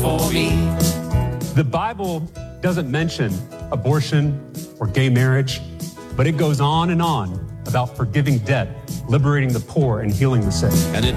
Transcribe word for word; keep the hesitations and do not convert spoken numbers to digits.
for me. The Bible doesn't mention abortion or gay marriage, but it goes on and on about forgiving debt, liberating the poor, and healing the sick. And it